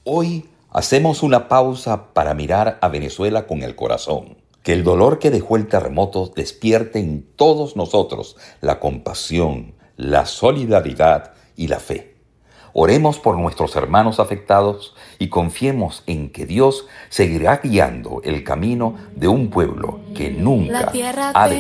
Hoy hacemos una pausa para mirar a Venezuela con el corazón. Que el dolor que dejó el terremoto despierte en todos nosotros la compasión, la solidaridad y la fe. Oremos por nuestros hermanos afectados y confiemos en que Dios seguirá guiando el camino de un pueblo que nunca ha dejado